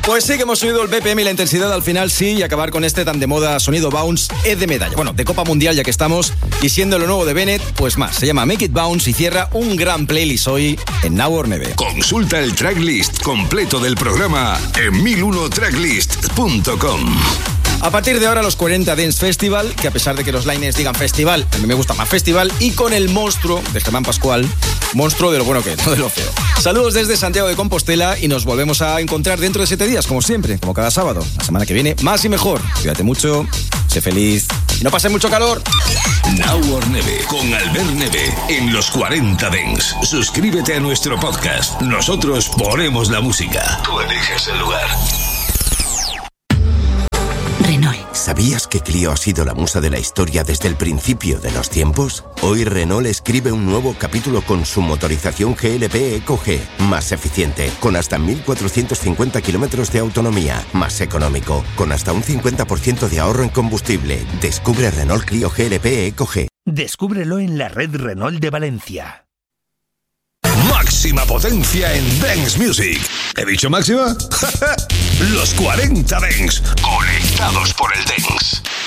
Pues sí que hemos subido el BPM y la intensidad al final, sí, y acabar con este tan de moda sonido bounce es de medalla. Bueno, de Copa Mundial ya que estamos, y siendo lo nuevo de Bennett, pues más. Se llama Make It Bounce y cierra un gran playlist hoy en Now or Never. Consulta el tracklist completo del programa en 1001tracklist.com. A partir de ahora los 40 Dance Festival, que a pesar de que los liners digan festival, a mí me gusta más festival, y con el monstruo de Germán Pascual, monstruo de lo bueno que es, no de lo feo. Saludos desde Santiago de Compostela y nos volvemos a encontrar dentro de 7 días, como siempre, como cada sábado. La semana que viene, más y mejor. Cuídate mucho, sé feliz y no pases mucho calor. Now or Never con Albert Neve en los 40 Dance. Suscríbete a nuestro podcast. Nosotros ponemos la música. Tú eliges el lugar. Renault. ¿Sabías que Clio ha sido la musa de la historia desde el principio de los tiempos? Hoy Renault escribe un nuevo capítulo con su motorización GLP EcoG, más eficiente, con hasta 1.450 kilómetros de autonomía, más económico, con hasta un 50% de ahorro en combustible. Descubre Renault Clio GLP EcoG. Descúbrelo en la red Renault de Valencia. Máxima potencia en Dance Music. ¿He dicho máxima? Los 40 Dance, conectados por el Dance.